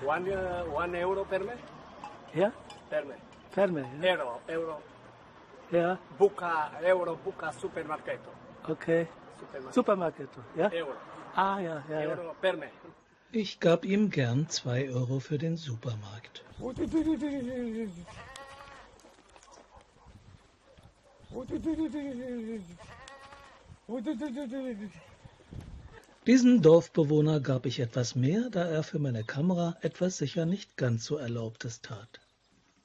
One euro per me? Ja? Per me. Per me. Ja. Euro. Ja, Euro, buca supermarketo. okay. Supermarket, ja? Euro. Ah, ja, ja, ja. Euro per me. Ich gab ihm gern 2 Euro für den Supermarkt. Diesem Dorfbewohner gab ich etwas mehr, da er für meine Kamera etwas sicher nicht ganz so Erlaubtes tat.